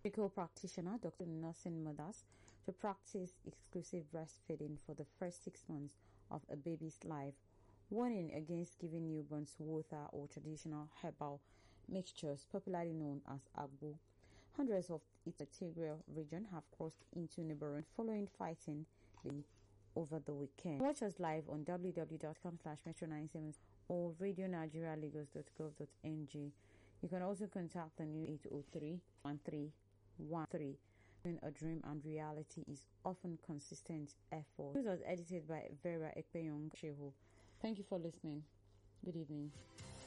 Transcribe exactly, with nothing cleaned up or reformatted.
Medical practitioner Doctor nursing mothers to practice exclusive breastfeeding for the first six months of a baby's life, warning against giving newborns water or traditional herbal mixtures popularly known as agbo. Hundreds of its Tigray region have crossed into neighboring following fighting over the weekend. Watch us live on w w w dot com slash metro nine seven or radio nigeria lagos dot gov dot n g. You can also contact the new eight oh three, one three one three. A dream and reality is often consistent effort. This was edited by Vera Ekpeyong Shehu. Thank you for listening. Good evening.